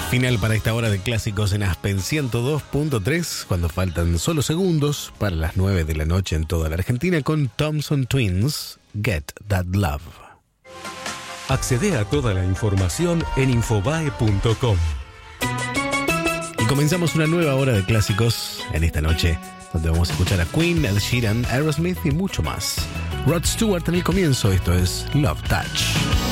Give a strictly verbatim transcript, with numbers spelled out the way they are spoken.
Final para esta hora de clásicos en Aspen ciento dos punto tres, cuando faltan solo segundos para las nueve de la noche en toda la Argentina, con Thompson Twins, Get That Love. Accede a toda la información en infobae punto com. Y comenzamos una nueva hora de clásicos en esta noche, donde vamos a escuchar a Queen, Ed Sheeran, Aerosmith y mucho más. Rod Stewart en el comienzo, esto es Love Touch.